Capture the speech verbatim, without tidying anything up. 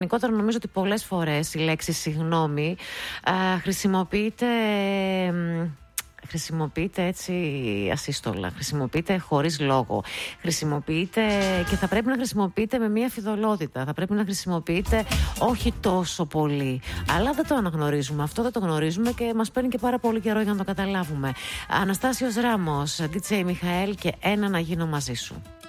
Γενικότερα νομίζω ότι πολλές φορές η λέξη συγγνώμη α, χρησιμοποιείται... Χρησιμοποιείται έτσι ασύστολα, χρησιμοποιείται χωρίς λόγο, χρησιμοποιείται και θα πρέπει να χρησιμοποιείται με μια φιδωλότητα, θα πρέπει να χρησιμοποιείται όχι τόσο πολύ, αλλά δεν το αναγνωρίζουμε, αυτό δεν το γνωρίζουμε και μας παίρνει και πάρα πολύ καιρό για να το καταλάβουμε. Αναστάσιος Ράμος, ντι τζέι Μιχαέλ και Ένα να γίνω μαζί σου.